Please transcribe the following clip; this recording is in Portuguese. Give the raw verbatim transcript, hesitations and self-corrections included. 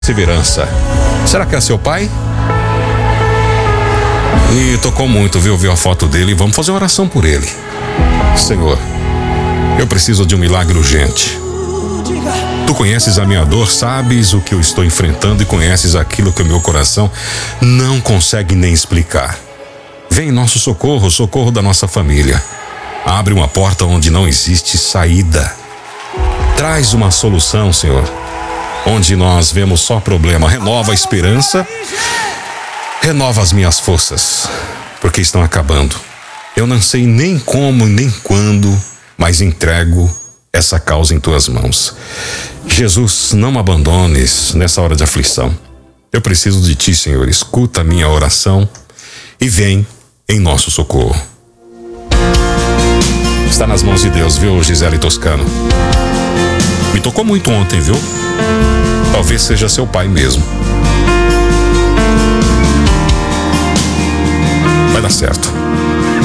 Perseverança. Será que é seu pai? E tocou muito, viu? Viu a foto dele. Vamos fazer uma oração por ele. Senhor, eu preciso de um milagre urgente. Tu conheces a minha dor, sabes o que eu estou enfrentando e conheces aquilo que o meu coração não consegue nem explicar. Vem em nosso socorro, socorro da nossa família. Abre uma porta onde não existe saída. Traz uma solução, Senhor, onde nós vemos só problema. Renova a esperança, renova as minhas forças, porque estão acabando. Eu não sei nem como, nem quando, mas entrego essa causa em tuas mãos. Jesus, não me abandones nessa hora de aflição. Eu preciso de ti, Senhor. Escuta a minha oração e vem em nosso socorro. Está nas mãos de Deus, viu, Gisele Toscano? Me tocou muito ontem, viu? Talvez seja seu pai mesmo. Vai dar certo.